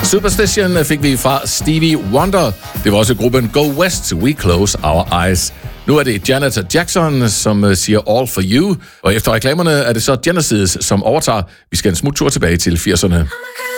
Superstition fik vi fra Stevie Wonder. Det var også gruppen Go West, We Close Our Eyes. Nu er det Janet Jackson, som siger All For You. Og efter reklamerne er det så Genesis, som overtager. Vi skal en smut tur tilbage til 80'erne.